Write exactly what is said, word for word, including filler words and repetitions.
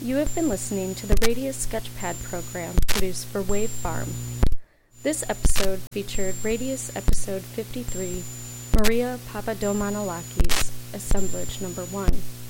You have been listening to the Radius Sketchpad program produced for Wave Farm. This episode featured Radius Episode fifty-three, Maria Papadomanolakis, Assemblage Number one.